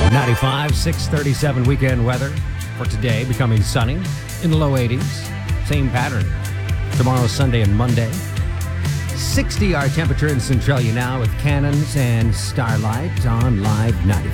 95, 637 weekend weather for today, becoming sunny in the low 80s. Same pattern tomorrow, Sunday and Monday. 60 our temperature in Centralia now with Cannons and Starlight on Live 95.